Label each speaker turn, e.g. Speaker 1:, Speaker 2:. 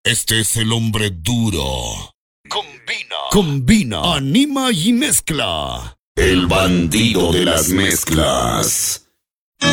Speaker 1: Este es el hombre duro. Combina, anima y mezcla.
Speaker 2: El bandido de las mezclas.